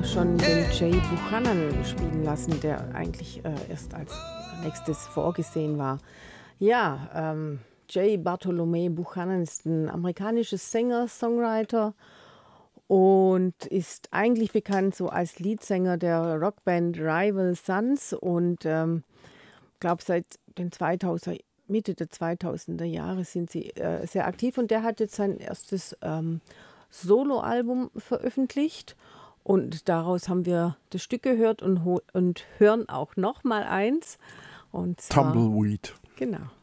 schon den Jay Buchanan spielen lassen, der eigentlich erst als nächstes vorgesehen war. Ja, Jay Bartolome Buchanan ist ein amerikanischer Sänger, Songwriter und ist eigentlich bekannt so als Leadsänger der Rockband Rival Sons und glaube seit den 2000 Mitte der 2000er Jahre sind sie sehr aktiv und der hat jetzt sein erstes Soloalbum veröffentlicht und daraus haben wir das Stück gehört und hören auch noch mal eins und zwar Tumbleweed. genau.